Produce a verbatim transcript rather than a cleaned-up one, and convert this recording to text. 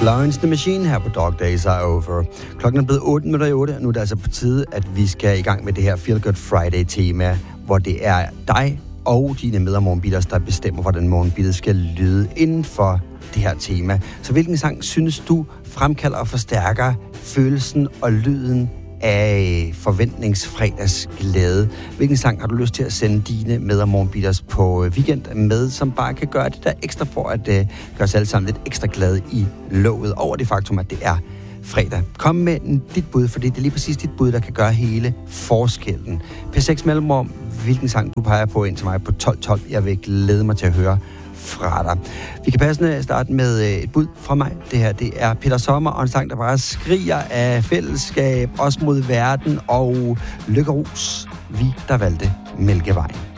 Florence the Machine her på Dog Days Are Over. Klokken er blevet otte minutter i otte, og nu er det altså på tide, at vi skal i gang med det her Feel Good Friday-tema, hvor det er dig og dine medmorgenbitters, der bestemmer, hvordan morgenbittet skal lyde inden for det her tema. Så hvilken sang synes du fremkalder og forstærker følelsen og lyden af forventningsfredagsglæde? Hvilken sang har du lyst til at sende dine med- og morgenbitters på weekend med, som bare kan gøre det der ekstra for at uh, gøre os alle sammen lidt ekstra glade i låget over det faktum, at det er fredag? Kom med dit bud, for det er lige præcis dit bud, der kan gøre hele forskellen. P seks mellemrum, hvilken sang du peger på ind til mig på tolv tolv. Jeg vil glæde mig til at høre fra dig. Vi kan passende starte med et bud fra mig. Det her, det er Peter Sommer og en sang, der bare skriger af fællesskab, også mod verden og lykkerus. Vi, der valgte Mælkevejen.